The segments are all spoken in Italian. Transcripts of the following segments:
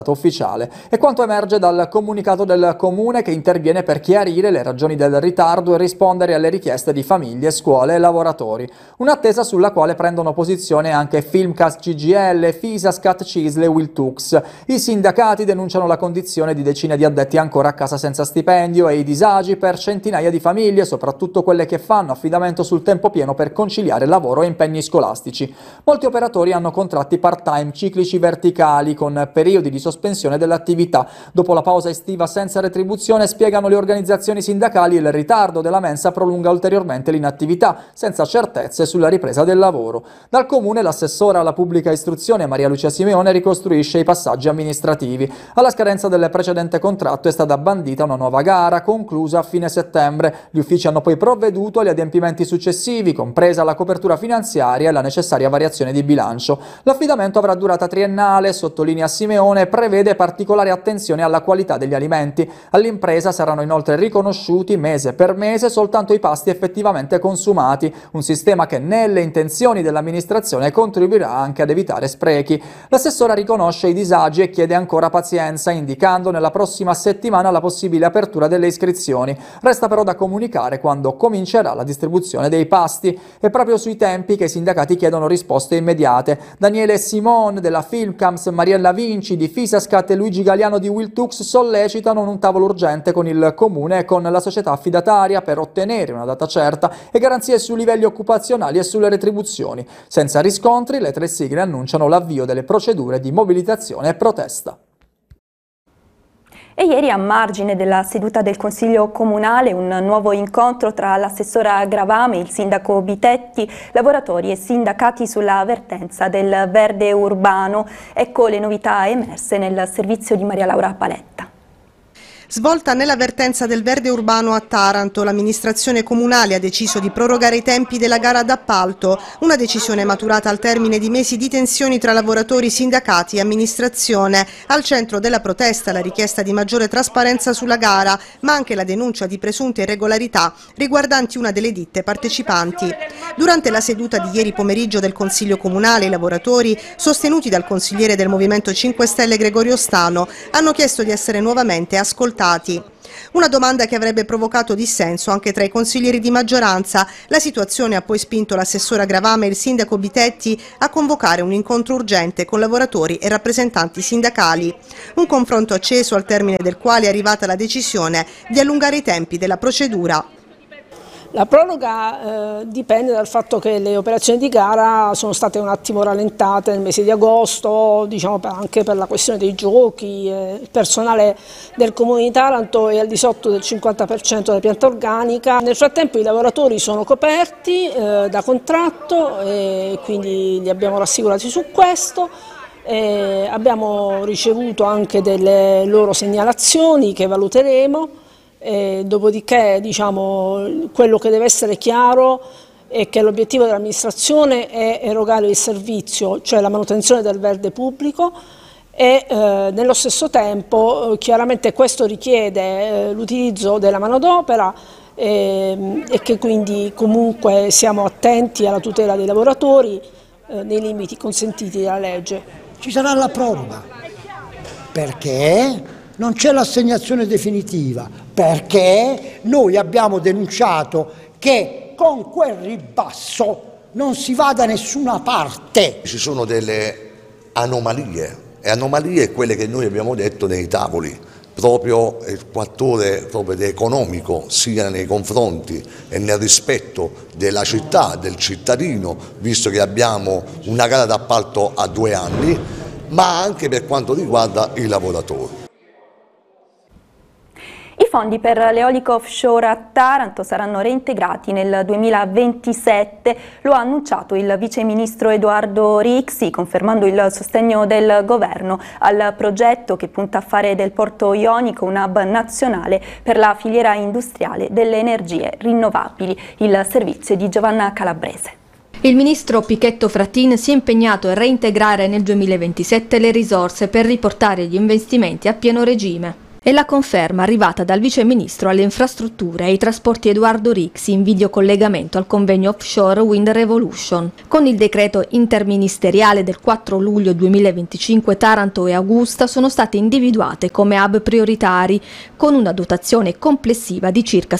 ufficiale e quanto emerge dal comunicato del Comune, che interviene per chiarire le ragioni del ritardo e rispondere alle richieste di famiglie, scuole e lavoratori. Un'attesa sulla quale prendono posizione anche Filmcast CGIL, Fisascat, CISL e Wiltux. I sindacati denunciano la condizione di decine di addetti ancora a casa senza stipendio e i disagi per centinaia di famiglie, soprattutto quelle che fanno affidamento sul tempo pieno per conciliare lavoro e impegni scolastici. Molti operatori hanno contratti part-time ciclici verticali con periodi di sospensione dell'attività. Dopo la pausa estiva senza retribuzione, spiegano le organizzazioni sindacali, il ritardo della mensa prolunga ulteriormente l'inattività, senza certezze sulla ripresa del lavoro. Dal Comune l'assessora alla pubblica istruzione Maria Lucia Simeone ricostruisce i passaggi amministrativi. Alla scadenza del precedente contratto è stata bandita una nuova gara, conclusa a fine settembre. Gli uffici hanno poi provveduto agli adempimenti successivi, compresa la copertura finanziaria e la necessaria variazione di bilancio. L'affidamento avrà durata triennale, sottolinea Simeone, prevede particolare attenzione alla qualità degli alimenti. All'impresa saranno inoltre riconosciuti mese per mese soltanto i pasti effettivamente consumati, un sistema che nelle intenzioni dell'amministrazione contribuirà anche ad evitare sprechi. L'assessora riconosce i disagi e chiede ancora pazienza, indicando nella prossima settimana la possibile apertura delle iscrizioni. Resta però da comunicare quando comincerà la distribuzione dei pasti. È proprio sui tempi che i sindacati chiedono risposte immediate. Daniele Simon della Filmcams, Mariella Vinci di Fisascat e Luigi Galiano di Wiltux sollecitano un tavolo urgente con il Comune e con la società affidataria per ottenere una data certa e garanzie sui livelli occupazionali e sulle retribuzioni. Senza riscontri, le tre sigle annunciano l'avvio delle procedure di mobilitazione e protesta. E ieri, a margine della seduta del Consiglio Comunale, un nuovo incontro tra l'assessora Gravame, il sindaco Bitetti, lavoratori e sindacati sulla vertenza del verde urbano. Ecco le novità emerse nel servizio di Maria Laura Paletta. Svolta nella vertenza del verde urbano a Taranto, l'amministrazione comunale ha deciso di prorogare i tempi della gara d'appalto, una decisione maturata al termine di mesi di tensioni tra lavoratori, sindacati e amministrazione. Al centro della protesta la richiesta di maggiore trasparenza sulla gara, ma anche la denuncia di presunte irregolarità riguardanti una delle ditte partecipanti. Durante la seduta di ieri pomeriggio del Consiglio Comunale, i lavoratori, sostenuti dal consigliere del Movimento 5 Stelle Gregorio Stano, hanno chiesto di essere nuovamente ascoltati. Una domanda che avrebbe provocato dissenso anche tra i consiglieri di maggioranza. La situazione ha poi spinto l'assessora Gravame e il sindaco Bitetti a convocare un incontro urgente con lavoratori e rappresentanti sindacali. Un confronto acceso al termine del quale è arrivata la decisione di allungare i tempi della procedura. La proroga dipende dal fatto che le operazioni di gara sono state un attimo rallentate nel mese di agosto, diciamo anche per la questione dei giochi. Il personale del Comune di Taranto è al di sotto del 50% della pianta organica. Nel frattempo i lavoratori sono coperti da contratto e quindi li abbiamo rassicurati su questo. Abbiamo ricevuto anche delle loro segnalazioni che valuteremo. Dopodiché, diciamo, quello che deve essere chiaro è che l'obiettivo dell'amministrazione è erogare il servizio, cioè la manutenzione del verde pubblico, e nello stesso tempo chiaramente questo richiede l'utilizzo della manodopera e che quindi comunque siamo attenti alla tutela dei lavoratori nei limiti consentiti dalla legge. Ci sarà la proroga perché non c'è l'assegnazione definitiva, perché noi abbiamo denunciato che con quel ribasso non si va da nessuna parte. Ci sono delle anomalie, e anomalie quelle che noi abbiamo detto nei tavoli, proprio il fattore economico, sia nei confronti e nel rispetto della città, del cittadino, visto che abbiamo una gara d'appalto a 2 anni, ma anche per quanto riguarda i lavoratori. I fondi per l'eolico offshore a Taranto saranno reintegrati nel 2027, lo ha annunciato il vice ministro Edoardo Rixi, confermando il sostegno del governo al progetto che punta a fare del porto ionico un hub nazionale per la filiera industriale delle energie rinnovabili. Il servizio di Giovanna Calabrese. Il ministro Pichetto Fratin si è impegnato a reintegrare nel 2027 le risorse per riportare gli investimenti a pieno regime. E la conferma arrivata dal vice ministro alle infrastrutture e ai trasporti Edoardo Rixi in videocollegamento al convegno offshore Wind Revolution. Con il decreto interministeriale del 4 luglio 2025 Taranto e Augusta sono state individuate come hub prioritari con una dotazione complessiva di circa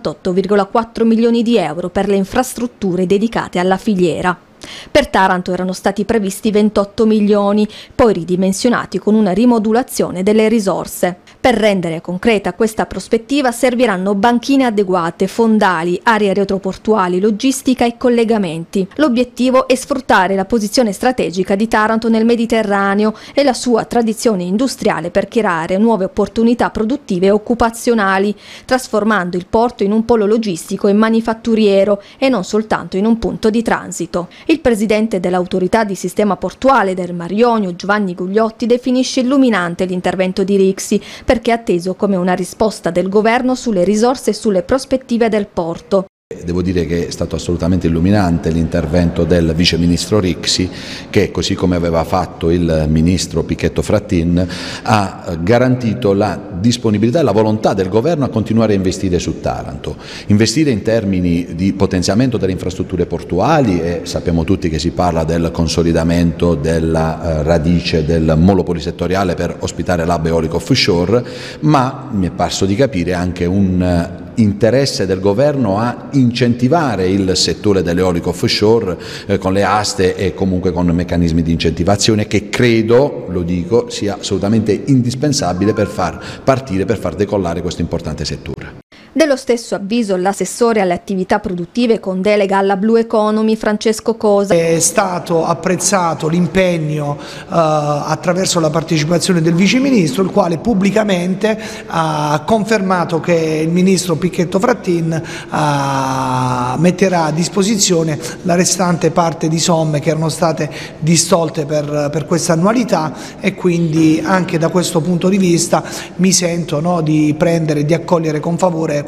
78,4 milioni di euro per le infrastrutture dedicate alla filiera. Per Taranto erano stati previsti 28 milioni, poi ridimensionati con una rimodulazione delle risorse. Per rendere concreta questa prospettiva serviranno banchine adeguate, fondali, aree retroportuali, logistica e collegamenti. L'obiettivo è sfruttare la posizione strategica di Taranto nel Mediterraneo e la sua tradizione industriale per creare nuove opportunità produttive e occupazionali, trasformando il porto in un polo logistico e manifatturiero e non soltanto in un punto di transito. Il presidente dell'autorità di sistema portuale del Mar Ionio, Giovanni Gugliotti, definisce illuminante l'intervento di Rixi perché è atteso come una risposta del governo sulle risorse e sulle prospettive del porto. Devo dire che è stato assolutamente illuminante l'intervento del vice ministro Rixi che, così come aveva fatto il ministro Pichetto Frattin, ha garantito la disponibilità e la volontà del governo a continuare a investire su Taranto. Investire in termini di potenziamento delle infrastrutture portuali, e sappiamo tutti che si parla del consolidamento della radice del molo polisettoriale per ospitare l'hub eolico offshore, ma mi è parso di capire anche un interesse del governo a incentivare il settore dell'eolico offshore con le aste e comunque con meccanismi di incentivazione che credo, lo dico, sia assolutamente indispensabile per far partire, per far decollare questo importante settore. Dello stesso avviso l'assessore alle attività produttive con delega alla Blue Economy Francesco Cosa. È stato apprezzato l'impegno attraverso la partecipazione del Vice Ministro, il quale pubblicamente ha confermato che il Ministro Pichetto Frattin metterà a disposizione la restante parte di somme che erano state distolte per questa annualità, e quindi anche da questo punto di vista mi sento di prendere e di accogliere con favore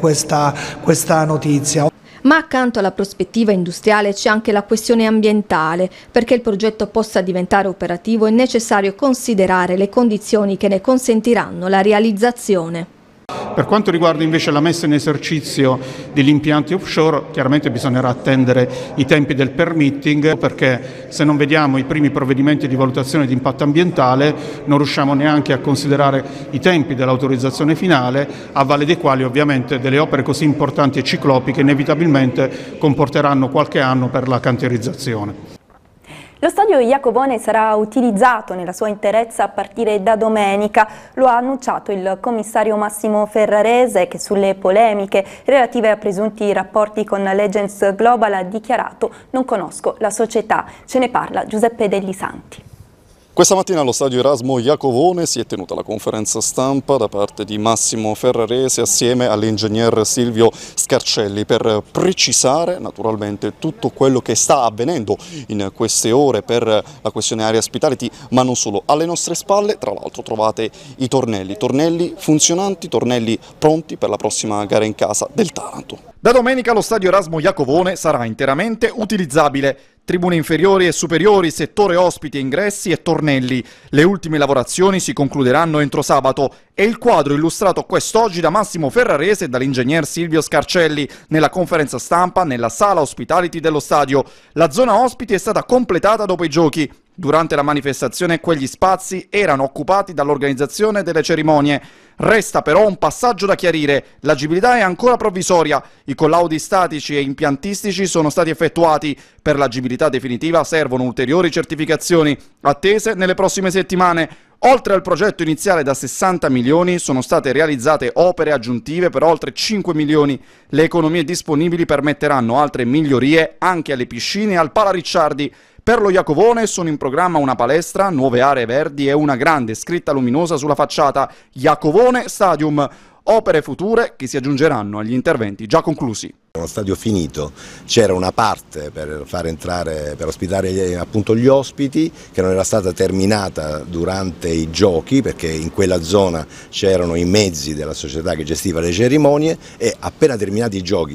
questa notizia. Ma accanto alla prospettiva industriale c'è anche la questione ambientale. Perché il progetto possa diventare operativo è necessario considerare le condizioni che ne consentiranno la realizzazione. Per quanto riguarda invece la messa in esercizio degli impianti offshore, chiaramente bisognerà attendere i tempi del permitting, perché se non vediamo i primi provvedimenti di valutazione di impatto ambientale non riusciamo neanche a considerare i tempi dell'autorizzazione finale, a valle dei quali ovviamente delle opere così importanti e ciclopiche inevitabilmente comporteranno qualche anno per la cantierizzazione. Lo stadio Iacovone sarà utilizzato nella sua interezza a partire da domenica, lo ha annunciato il commissario Massimo Ferrarese, che sulle polemiche relative a presunti rapporti con Legends Global ha dichiarato: non conosco la società. Ce ne parla Giuseppe Degli Santi. Questa mattina allo stadio Erasmo Iacovone si è tenuta la conferenza stampa da parte di Massimo Ferrarese assieme all'ingegner Silvio Scarcelli per precisare naturalmente tutto quello che sta avvenendo in queste ore per la questione Area Hospitality, ma non solo. Alle nostre spalle tra l'altro trovate i tornelli funzionanti, tornelli pronti per la prossima gara in casa del Taranto. Da domenica lo stadio Erasmo Iacovone sarà interamente utilizzabile. Tribune inferiori e superiori, settore ospiti e ingressi e tornelli. Le ultime lavorazioni si concluderanno entro sabato. È il quadro illustrato quest'oggi da Massimo Ferrarese e dall'ingegner Silvio Scarcelli nella conferenza stampa nella sala Hospitality dello stadio. La zona ospiti è stata completata dopo i giochi. Durante la manifestazione quegli spazi erano occupati dall'organizzazione delle cerimonie. Resta però un passaggio da chiarire: l'agibilità è ancora provvisoria, i collaudi statici e impiantistici sono stati effettuati, per l'agibilità definitiva servono ulteriori certificazioni, attese nelle prossime settimane. Oltre al progetto iniziale da 60 milioni sono state realizzate opere aggiuntive per oltre 5 milioni. Le economie disponibili permetteranno altre migliorie anche alle piscine e al Pala Ricciardi. Per lo Iacovone sono in programma una palestra, nuove aree verdi e una grande scritta luminosa sulla facciata: Iacovone Stadium. Opere future che si aggiungeranno agli interventi già conclusi. Uno stadio finito, c'era una parte per far entrare, per ospitare appunto gli ospiti, che non era stata terminata durante i giochi, perché in quella zona c'erano i mezzi della società che gestiva le cerimonie, e appena terminati i giochi,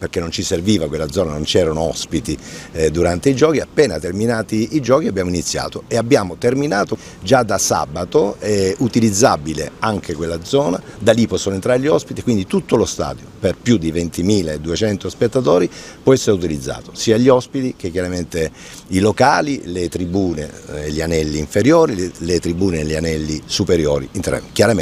perché non ci serviva quella zona, non c'erano ospiti durante i giochi. Appena terminati i giochi abbiamo iniziato e abbiamo terminato già da sabato, utilizzabile anche quella zona, da lì possono entrare gli ospiti, quindi tutto lo stadio per più di 20.200 spettatori può essere utilizzato, sia gli ospiti che chiaramente i locali, le tribune e gli anelli inferiori, le tribune e gli anelli superiori, chiaramente